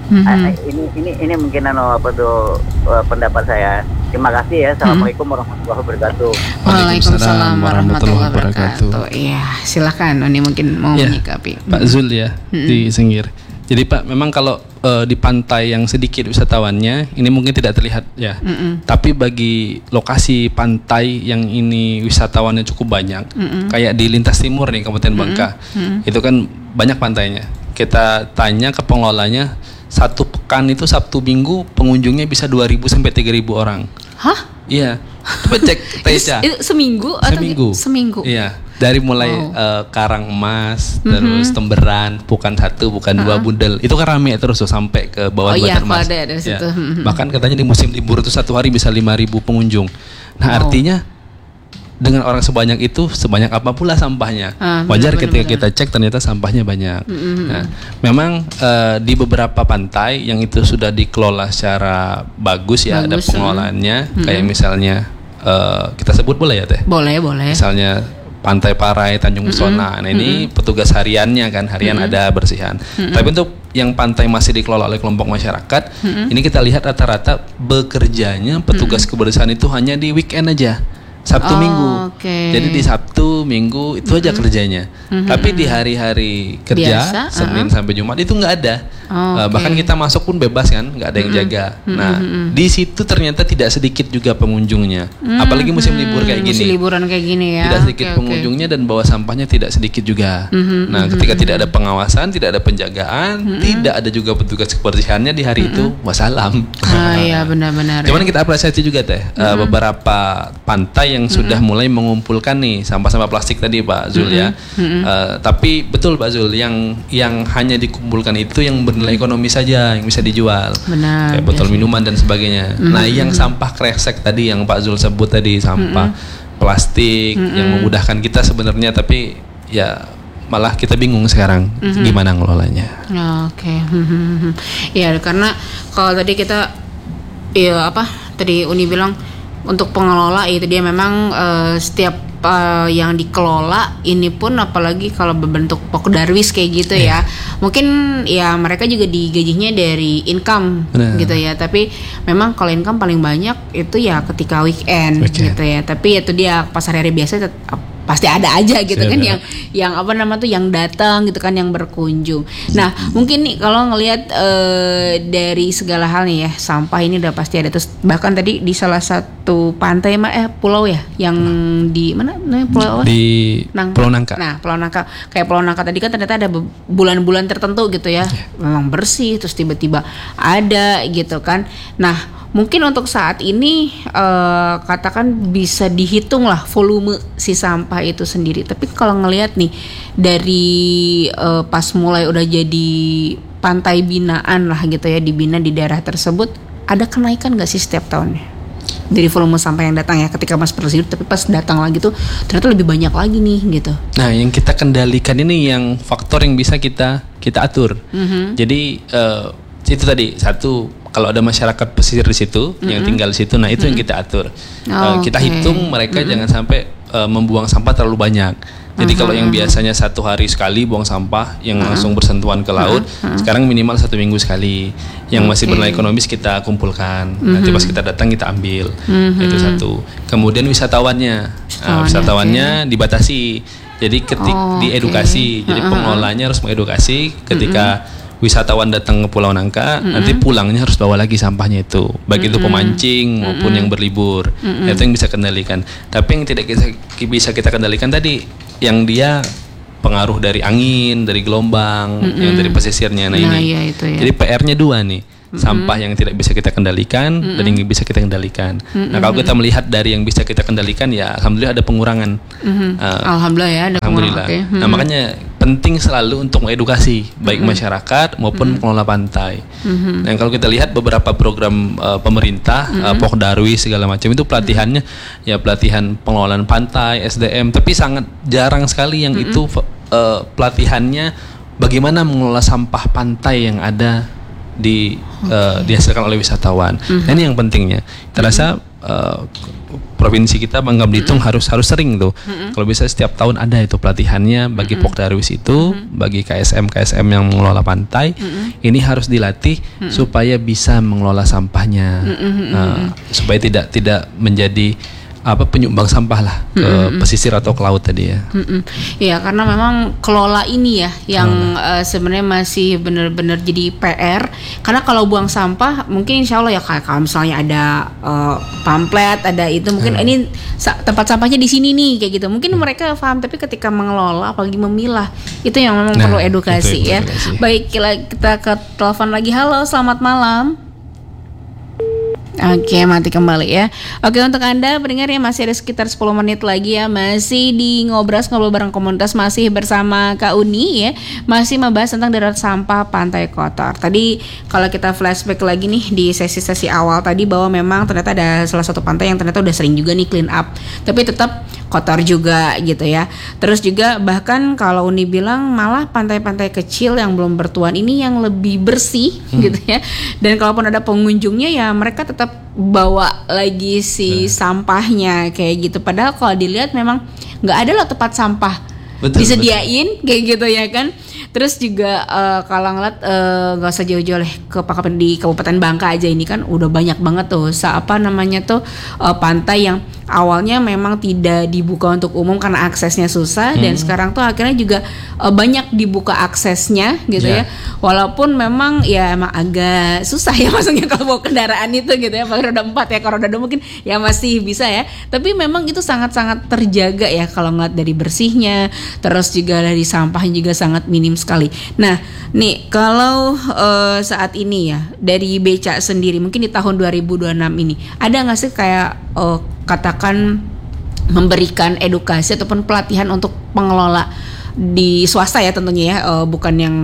Ini mungkin pendapat saya. Terima kasih ya. Assalamualaikum warahmatullahi wabarakatuh. Waalaikumsalam warahmatullahi wabarakatuh. Iya, silakan Oni mungkin mau menyikapi. Pak Zul ya di Sengir. Jadi Pak, memang kalau di pantai yang sedikit wisatawannya ini mungkin tidak terlihat ya. Tapi bagi lokasi pantai yang ini wisatawannya cukup banyak, kayak di lintas timur nih Kabupaten Bangka, itu kan banyak pantainya. Kita tanya ke pengelolanya, satu pekan itu Sabtu Minggu pengunjungnya bisa 2.000 sampai 3.000 orang. Hah? Iya. Coba cek Teja. Itu seminggu atau seminggu? Iya. Dari mulai Karang Emas, terus Temberan, bukan satu, bukan dua bundel. Itu kan rame terus tuh sampai ke bawah Banjarmas. Dari situ. Bahkan katanya di musim libur itu satu hari bisa 5.000 pengunjung. Nah, artinya dengan orang sebanyak itu, sebanyak apa pula sampahnya. Wajar ketika kita cek ternyata sampahnya banyak. Nah, memang di beberapa pantai yang itu sudah dikelola secara bagus ya, ada pengelolaannya. Kayak misalnya kita sebut boleh ya Teh? Boleh. Misalnya Pantai Parai, Tanjung Pesona. Nah ini petugas hariannya kan, harian ada bersihan. Tapi untuk yang pantai masih dikelola oleh kelompok masyarakat, ini kita lihat rata-rata bekerjanya petugas kebersihan itu hanya di weekend aja. Sabtu Minggu. Jadi di Sabtu Minggu itu aja kerjanya. Tapi di hari-hari kerja biasa, Senin sampai Jumat itu nggak ada. Bahkan kita masuk pun bebas kan, nggak ada yang jaga. Nah di situ ternyata tidak sedikit juga pengunjungnya. Apalagi musim libur kayak gini. Musim liburan kayak gini ya. Tidak sedikit pengunjungnya dan bawa sampahnya tidak sedikit juga. Nah ketika tidak ada pengawasan, tidak ada penjagaan, tidak ada juga petugas kebersihannya di hari itu, wassalam. Iya benar-benar. Cuman kita apresiasi juga Teh, beberapa pantai yang sudah mulai mengumpulkan nih sampah-sampah plastik tadi Pak Zul ya. Tapi betul Pak Zul, yang hanya dikumpulkan itu yang bernilai ekonomi saja yang bisa dijual. Benar. Kayak botol minuman dan sebagainya. Nah, yang sampah kresek tadi yang Pak Zul sebut tadi, sampah plastik yang memudahkan kita sebenarnya, tapi ya malah kita bingung sekarang gimana ngelolanya. Oke. Ya, karena kalau tadi kita tadi Uni bilang untuk pengelola itu dia memang setiap yang dikelola ini pun apalagi kalau berbentuk pokdarwis kayak gitu ya. Mungkin ya mereka juga digajinya dari income gitu ya. Tapi memang kalau income paling banyak itu ya ketika weekend. Gitu ya. Tapi itu dia pas hari-hari biasa pasti ada aja gitu kan yang yang datang gitu kan, yang berkunjung. Nah, mungkin nih kalau ngelihat dari segala hal nih ya, sampah ini udah pasti ada. Terus bahkan tadi di salah satu pantai pulau ya, yang di mana namanya, pulau apa? Di Pulau Nangka. Nah, Pulau Nangka, kayak Pulau Nangka tadi kan ternyata ada bulan-bulan tertentu gitu ya, memang bersih, terus tiba-tiba ada gitu kan. Nah, mungkin untuk saat ini katakan bisa dihitung lah volume si sampah itu sendiri. Tapi kalau ngelihat nih dari pas mulai udah jadi pantai binaan lah gitu ya, dibina di daerah tersebut, ada kenaikan nggak sih setiap tahunnya dari volume sampah yang datang ya ketika Mas bersih, tapi pas datang lagi tuh ternyata lebih banyak lagi nih gitu. Nah, yang kita kendalikan ini yang faktor yang bisa kita atur. Jadi itu tadi satu, kalau ada masyarakat pesisir di situ yang tinggal di situ, nah itu yang kita atur. Kita hitung mereka jangan sampai membuang sampah terlalu banyak. Jadi kalau yang biasanya 1 hari sekali buang sampah yang langsung bersentuhan ke laut, sekarang minimal 1 minggu sekali. Yang masih bernilai ekonomis kita kumpulkan. Nanti pas kita datang kita ambil. Itu satu. Kemudian wisatawannya dibatasi. Jadi diedukasi. Jadi pengelolanya harus mengedukasi ketika wisatawan datang ke Pulau Nangka, nanti pulangnya harus bawa lagi sampahnya itu, baik itu pemancing maupun yang berlibur. Itu yang bisa kendalikan. Tapi yang tidak bisa kita kendalikan tadi, yang dia pengaruh dari angin, dari gelombang, yang dari pesisirnya. Nah ini, itu ya. Jadi PR-nya 2 nih. Sampah yang tidak bisa kita kendalikan dan yang bisa kita kendalikan. Nah, kalau kita melihat dari yang bisa kita kendalikan, ya alhamdulillah ada pengurangan. Alhamdulillah ya ada alhamdulillah. Nah, makanya penting selalu untuk mengedukasi baik masyarakat maupun pengelola pantai. Dan kalau kita lihat beberapa program pemerintah, Pokdarwis segala macam itu pelatihannya ya pelatihan pengelolaan pantai, SDM, tapi sangat jarang sekali yang itu pelatihannya bagaimana mengelola sampah pantai yang ada dihasilkan oleh wisatawan. Dan ini yang pentingnya. Terasa provinsi kita Bangka Belitung harus sering tuh. Kalau bisa setiap tahun ada itu pelatihannya bagi Pokdarwis itu, bagi KSM yang mengelola pantai. Ini harus dilatih supaya bisa mengelola sampahnya. Supaya tidak menjadi penyumbang sampah lah ke pesisir atau ke laut tadi ya. Ya, karena memang kelola ini ya yang sebenarnya masih benar-benar jadi PR. Karena kalau buang sampah mungkin insya Allah ya kalau misalnya ada pamflet, ada itu mungkin ini tempat sampahnya di sini nih kayak gitu. Mungkin mereka paham, tapi ketika mengelola apalagi memilah itu yang memang perlu edukasi ya. Baik, kita ke telepon lagi. Halo, selamat malam. Oke, mati kembali ya. Oke, untuk Anda pendengar ya, masih ada sekitar 10 menit lagi ya. Masih di Ngobrol bareng komunitas, masih bersama Kak Uni ya. Masih membahas tentang darurat sampah pantai kotor. Tadi kalau kita flashback lagi nih di sesi-sesi awal tadi, bahwa memang ternyata ada salah satu pantai yang ternyata udah sering juga nih clean up, tapi tetap kotor juga gitu ya. Terus juga bahkan kalau Uni bilang malah pantai-pantai kecil yang belum bertuan ini yang lebih bersih gitu ya. Dan kalaupun ada pengunjungnya ya mereka tetap bawa lagi si sampahnya kayak gitu. Padahal kalau dilihat memang nggak ada loh tempat sampah disediain kayak gitu ya kan. Terus juga kalau ngeliat nggak usah jauh-jauh di Kabupaten Bangka aja ini kan udah banyak banget tuh pantai yang awalnya memang tidak dibuka untuk umum karena aksesnya susah, dan sekarang tuh akhirnya juga banyak dibuka aksesnya gitu ya. Walaupun memang ya emang agak susah ya masuknya kalau bawa kendaraan itu gitu ya, pakai roda 4 ya, kalau roda 2 mungkin ya masih bisa ya. Tapi memang itu sangat-sangat terjaga ya kalau ngeliat dari bersihnya, terus juga dari sampahnya juga sangat minim sekali. Nah, nih kalau saat ini ya dari Beca sendiri mungkin di tahun 2026 ini ada nggak sih kayak katakan memberikan edukasi ataupun pelatihan untuk pengelola di swasta ya tentunya ya, bukan yang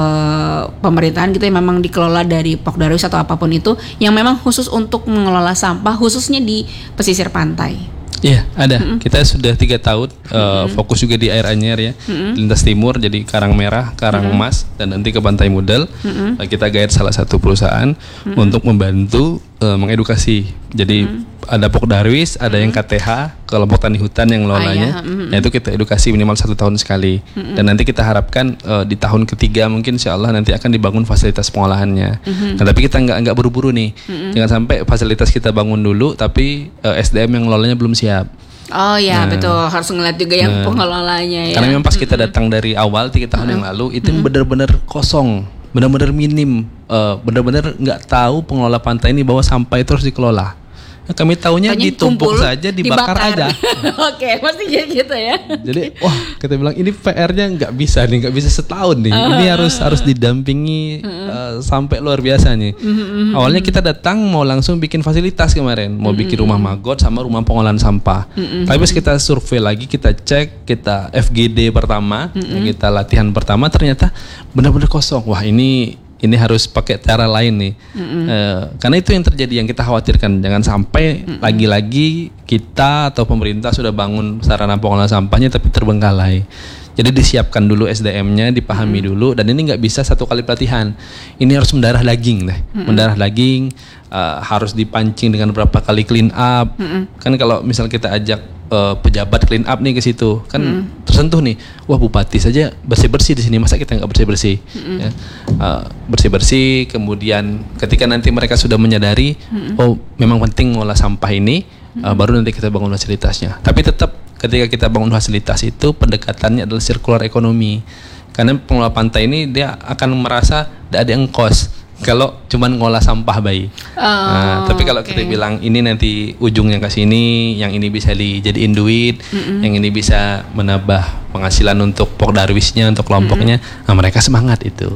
pemerintahan gitu, yang memang dikelola dari Pokdarwis atau apapun itu, yang memang khusus untuk mengelola sampah khususnya di pesisir pantai. Iya, ada. Kita sudah 3 tahun fokus juga di air Anyer ya, lintas timur, jadi Karang Merah, Karang Emas, dan nanti ke Pantai Mudel. Kita guide salah satu perusahaan untuk membantu mengedukasi. Jadi ada Pokdarwis, ada yang KTH, kelompok tani hutan yang ngelolanya. Nah itu kita edukasi minimal 1 tahun sekali. Dan nanti kita harapkan di tahun ketiga mungkin insya Allah nanti akan dibangun fasilitas pengolahannya. Nah, tapi kita nggak buru-buru nih. Jangan sampai fasilitas kita bangun dulu, tapi SDM yang ngelolanya belum siap. Oh ya, betul, harus ngeliat juga yang pengelolanya ya. Karena memang pas kita datang dari awal 3 tahun yang lalu itu benar-benar kosong, benar-benar minim, benar-benar nggak tahu pengelola pantai ini bahwa sampah itu harus dikelola. Kami taunya ditumpuk saja, dibakar aja. Oke, pasti kayak gitu ya. Jadi, wah, kita bilang ini PR-nya nggak bisa setahun nih. Ini harus didampingi sampai luar biasa nih. Awalnya kita datang mau langsung bikin fasilitas kemarin, mau bikin rumah magot sama rumah pengolahan sampah. Tapi pas kita survei lagi, kita cek, kita FGD pertama, kita latihan pertama, ternyata benar-benar kosong. Wah, ini harus pakai cara lain nih, karena itu yang terjadi, yang kita khawatirkan. Jangan sampai lagi-lagi kita atau pemerintah sudah bangun sarana pengolahan sampahnya tapi terbengkalai. Jadi disiapkan dulu SDM-nya, dipahami dulu, dan ini nggak bisa 1 kali pelatihan. Ini harus mendarah daging deh, mendarah daging, harus dipancing dengan berapa kali clean up. Kan kalau misal kita ajak pejabat clean up nih ke situ, kan tersentuh nih. Wah, bupati saja bersih-bersih di sini, masa kita nggak bersih-bersih? Ya, bersih-bersih. Kemudian ketika nanti mereka sudah menyadari, oh memang penting ngolah sampah ini, baru nanti kita bangun fasilitasnya. Tapi tetap ketika kita bangun fasilitas itu pendekatannya adalah circular ekonomi. Karena pengelola pantai ini dia akan merasa tidak ada ongkos kalau cuman ngolah sampah bayi. Tapi kalau kita bilang ini nanti ujungnya ke sini, yang ini bisa dijadiin duit, yang ini bisa menambah penghasilan untuk Pokdarwisnya, untuk kelompoknya, nah mereka semangat itu.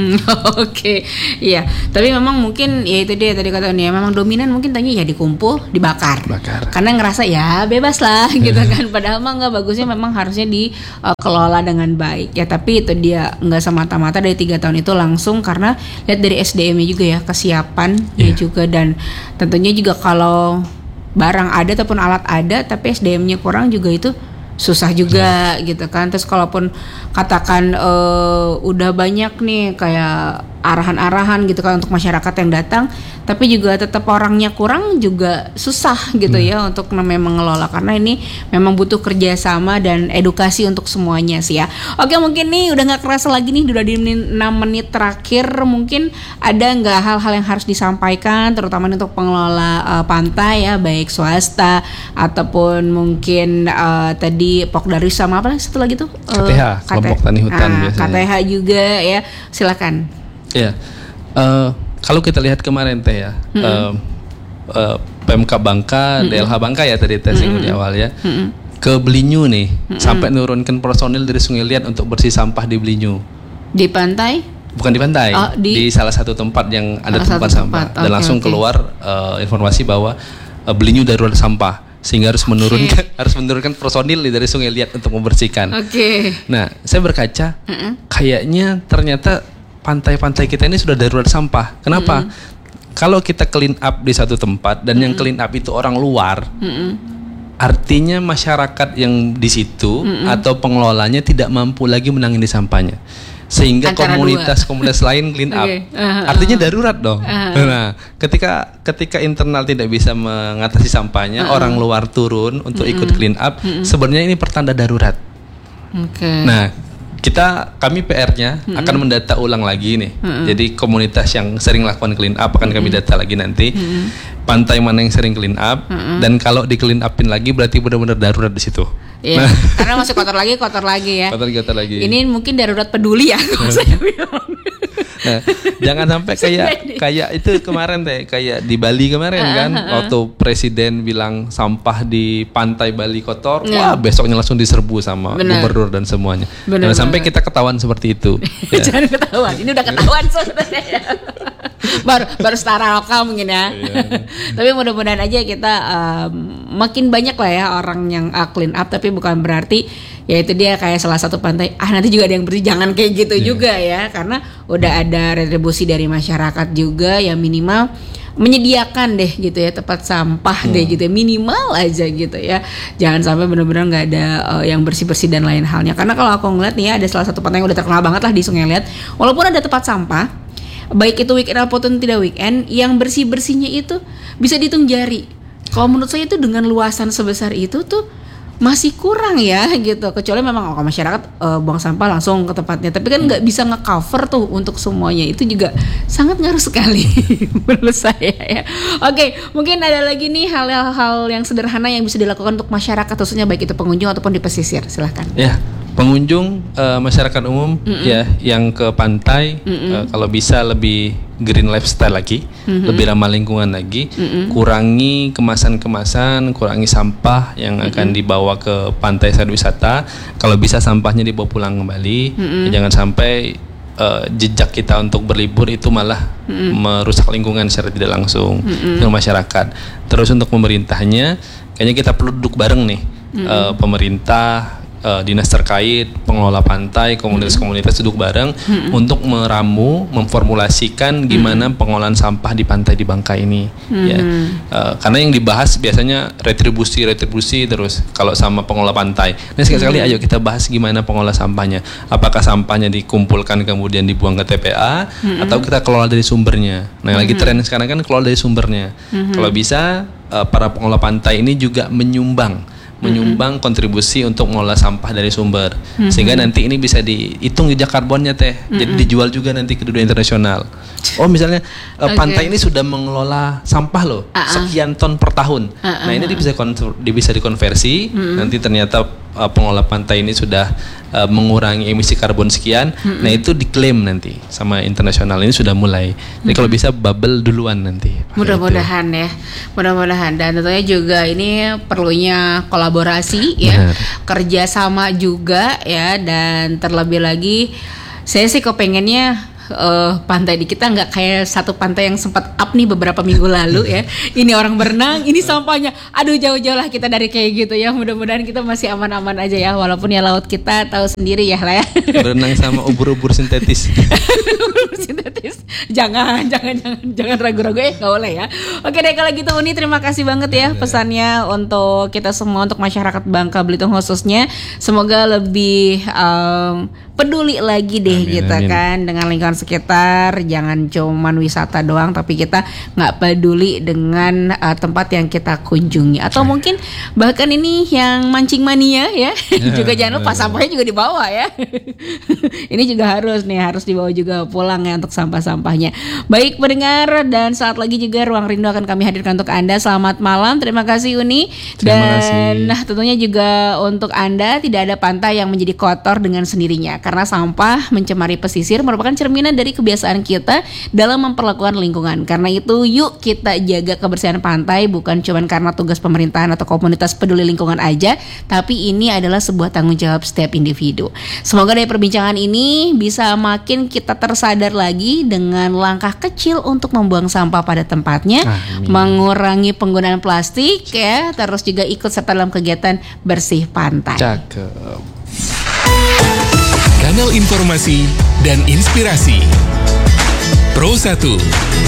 Oke, iya. Tapi memang mungkin ya itu dia tadi kata ya, memang dominan mungkin tanya ya dikumpul, dibakar. Karena ngerasa ya bebas lah gitu kan. Padahal mah nggak, bagusnya memang harusnya dikelola dengan baik. Ya tapi itu dia nggak semata-mata dari 3 tahun itu langsung, karena lihat dari SDM-nya juga ya, kesiapan ya juga, dan tentunya juga kalau barang ada ataupun alat ada tapi SDM-nya kurang juga itu susah juga gitu kan. Terus kalaupun katakan udah banyak nih kayak arahan-arahan gitu kan untuk masyarakat yang datang, tapi juga tetap orangnya kurang, juga susah gitu ya untuk namanya mengelola, karena ini memang butuh kerjasama dan edukasi untuk semuanya sih ya. Oke, mungkin nih udah nggak kerasa lagi nih, udah di 6 menit terakhir, mungkin ada nggak hal-hal yang harus disampaikan terutama untuk pengelola pantai ya, baik swasta ataupun mungkin tadi Pokdarwis sama apa satu lagi tuh KTH, kelompok tani hutan biasanya. KTH juga ya, silakan. Ya, kalau kita lihat kemarin teh ya, PMK Bangka, DLH Bangka ya tadi testing di awal ya, ke Belinyu nih, sampai nurunkan personil dari Sungai Liat untuk bersih sampah di Belinyu. Di pantai? Bukan di pantai, di salah satu tempat yang ada tumpukan sampah, dan langsung keluar informasi bahwa Belinyu darurat sampah, sehingga harus menurunkan personil dari Sungai Liat untuk membersihkan. Nah, saya berkaca, kayaknya ternyata pantai-pantai kita ini sudah darurat sampah. Kenapa? Kalau kita clean up di satu tempat dan yang clean up itu orang luar, artinya masyarakat yang di situ atau pengelolanya tidak mampu lagi menangani sampahnya, sehingga komunitas lain clean up. Artinya darurat dong. Nah, ketika internal tidak bisa mengatasi sampahnya, orang luar turun untuk ikut clean up, sebenarnya ini pertanda darurat. Nah, kami PR-nya akan mendata ulang lagi nih. Jadi komunitas yang sering lakukan clean up akan kami data lagi nanti. Pantai mana yang sering clean up, dan kalau di clean upin lagi berarti benar-benar darurat di situ. Iya, karena masih kotor lagi ya. Kotor lagi. Ini mungkin darurat peduli ya, saya bilang. Nah, jangan sampai kayak itu kemarin teh, kayak di Bali kemarin kan, waktu presiden bilang sampah di pantai Bali kotor, wah besoknya langsung diserbu sama gubernur dan semuanya. Jangan sampai kita ketahuan seperti itu. Jangan ketahuan, ini udah ketahuan sebenarnya. baru setara lokal mungkin ya. Tapi mudah-mudahan aja kita makin banyak lah ya orang yang clean up, tapi bukan berarti ya itu dia kayak salah satu pantai nanti juga ada yang bersih, jangan kayak gitu juga ya, karena udah ada retribusi dari masyarakat juga yang minimal menyediakan deh gitu ya tempat sampah deh gitu ya, minimal aja gitu ya, jangan sampai benar-benar nggak ada yang bersih-bersih dan lain halnya. Karena kalau aku ngeliat nih ya, ada salah satu pantai yang udah terkenal banget lah di Sungai Liat, walaupun ada tempat sampah baik itu weekend ataupun tidak weekend, yang bersih-bersihnya itu bisa dihitung jari. Kalau menurut saya itu dengan luasan sebesar itu tuh masih kurang ya gitu, kecuali memang kalau masyarakat buang sampah langsung ke tempatnya, tapi kan nggak bisa nge-cover tuh untuk semuanya, itu juga sangat ngaruh sekali menurut saya ya. Oke, mungkin ada lagi nih hal-hal yang sederhana yang bisa dilakukan untuk masyarakat khususnya baik itu pengunjung ataupun di pesisir, silahkan. Ya, pengunjung masyarakat umum ya yang ke pantai kalau bisa lebih green lifestyle lagi, lebih ramah lingkungan lagi, kurangi kemasan-kemasan, kurangi sampah yang akan dibawa ke pantai wisata. Kalau bisa sampahnya dibawa pulang kembali, ya jangan sampai jejak kita untuk berlibur itu malah merusak lingkungan secara tidak langsung dengan masyarakat. Terus untuk pemerintahnya, kayaknya kita perlu duduk bareng nih, pemerintah, dinas terkait, pengelola pantai, komunitas-komunitas duduk bareng untuk meramu, memformulasikan gimana pengolahan sampah di pantai di Bangka ini. Ya, karena yang dibahas biasanya retribusi terus kalau sama pengelola pantai. Nah sekali-kali ayo kita bahas gimana pengelola sampahnya. Apakah sampahnya dikumpulkan kemudian dibuang ke TPA atau kita kelola dari sumbernya. Nah yang lagi tren sekarang kan kelola dari sumbernya. Kalau bisa para pengelola pantai ini juga menyumbang kontribusi untuk mengolah sampah dari sumber, sehingga nanti ini bisa dihitung jejak karbonnya jadi dijual juga nanti ke dunia internasional. Oh misalnya pantai ini sudah mengelola sampah loh sekian ton per tahun. Nah ini bisa dikonversi, nanti ternyata pengelola pantai ini sudah mengurangi emisi karbon sekian. Nah itu diklaim nanti sama internasional, ini sudah mulai. Jadi kalau bisa bubble duluan nanti. Mudah-mudahan ya, mudah-mudahan. Dan tentunya juga ini perlunya kolaborasi ya, kerjasama juga ya, dan terlebih lagi saya sih kepengennya pantai di kita nggak kayak satu pantai yang sempat up nih beberapa minggu lalu ya. Ini orang berenang, ini sampahnya. Aduh jauh-jauh lah kita dari kayak gitu ya. Mudah-mudahan kita masih aman-aman aja ya. Walaupun ya laut kita tahu sendiri ya lah ya. Berenang sama ubur-ubur sintetis. Ubur-ubur sintetis. Jangan ragu-ragu nggak boleh ya. Oke deh kalau gitu Uni, terima kasih banget ya pesannya untuk kita semua, untuk masyarakat Bangka Belitung khususnya. Semoga lebih peduli lagi deh kan dengan lingkungan sekitar, jangan cuman wisata doang tapi kita nggak peduli dengan tempat yang kita kunjungi, atau mungkin bahkan ini yang mancing mania ya juga jangan lupa sampahnya juga dibawa ya. Ini juga harus dibawa juga pulang ya untuk sampah-sampahnya. Baik pendengar, dan saat lagi juga Ruang Rindu akan kami hadirkan untuk Anda. Selamat malam, terima kasih Uni. Dan tentunya juga untuk Anda, tidak ada pantai yang menjadi kotor dengan sendirinya, karena sampah mencemari pesisir merupakan cerminan dari kebiasaan kita dalam memperlakukan lingkungan. Karena itu yuk kita jaga kebersihan pantai, bukan cuma karena tugas pemerintahan atau komunitas peduli lingkungan aja, tapi ini adalah sebuah tanggung jawab setiap individu. Semoga dari perbincangan ini bisa makin kita tersadar lagi dengan langkah kecil untuk membuang sampah pada tempatnya, mengurangi penggunaan plastik ya, terus juga ikut serta dalam kegiatan bersih pantai. Cakep. Kanal informasi dan inspirasi Pro 1.